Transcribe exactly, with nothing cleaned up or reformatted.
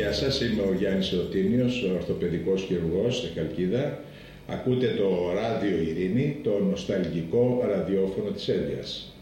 Γεια σας, είμαι ο Γιάννης Ρωτίνιος, ορθοπαιδικός χειρουργός στη Χαλκίδα. Ακούτε το Ράδιο Ειρήνη, το νοσταλγικό ραδιόφωνο της Ένδειας.